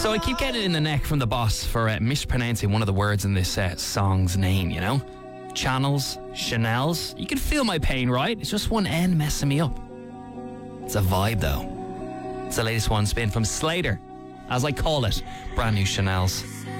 So I keep getting in the neck from the boss for mispronouncing one of the words in this song's name, you know? Channels, Chanels. You can feel my pain, right? It's just one N messing me up. It's a vibe, though. It's the latest one spin from Slater, as I call it, brand new Chanels.